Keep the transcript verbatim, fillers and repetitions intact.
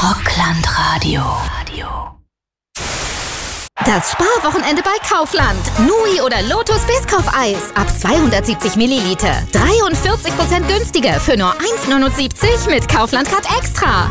Rockland Radio. Das Sparwochenende bei Kaufland. Nui oder Lotus Biscoff-Eis ab zweihundertsiebzig Milliliter. dreiundvierzig Prozent günstiger für nur eins neunundsiebzig mit Kaufland Card Extra.